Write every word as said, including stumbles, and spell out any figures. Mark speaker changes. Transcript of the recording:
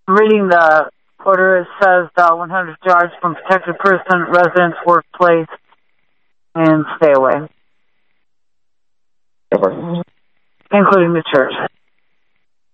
Speaker 1: Reading the order, it says uh, one hundred yards from protected person, residence, workplace, and stay away.
Speaker 2: Okay.
Speaker 1: Including the church.